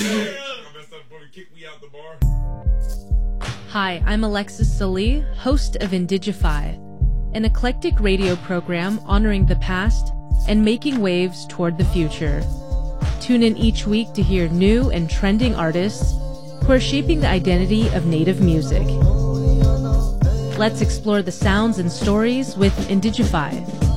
Hi, I'm Alexis Salih, host of Indigify, an eclectic radio program honoring the past and making waves toward the future. Tune in each week to hear new and trending artists who are shaping the identity of Native music. Let's explore the sounds and stories with Indigify.